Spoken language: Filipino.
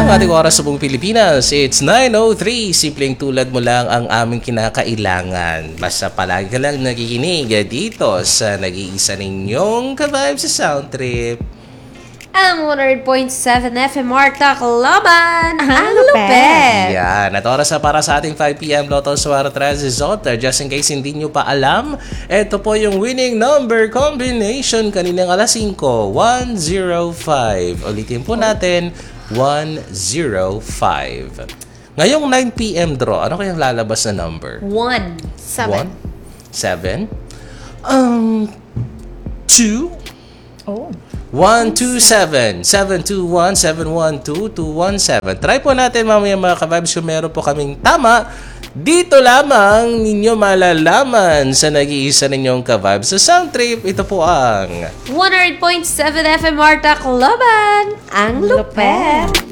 Ang ating oras sa buong Pilipinas, it's 9:03. Simpleng tulad mo lang ang aming kinakailangan. Basta palagi ka lang nakikinig dito sa nag-iisa ninyong ka-vibes sa Sound Trip. Ang 100.7 FM Marta Kalaban, ang lupet. lupet. Yan, at oras na para sa ating 5 p.m. Lotto Suara Result. Just in case hindi nyo pa alam, ito po yung winning number combination kaninang alas 5, 105. Ulitin po natin, 105. Ngayong 9 p.m. draw, ano kayang lalabas na number? 1, 7. 7? 2? Oh. 127 721 712 217. Try po natin mamaya mga ka-vibes kung meron po kaming tama. Dito lamang ninyo malalaman sa nag-iisa ninyong ka-vibes sa Sound Trip. Ito po ang 100.7 FM Marta Kalaban, ang lupet.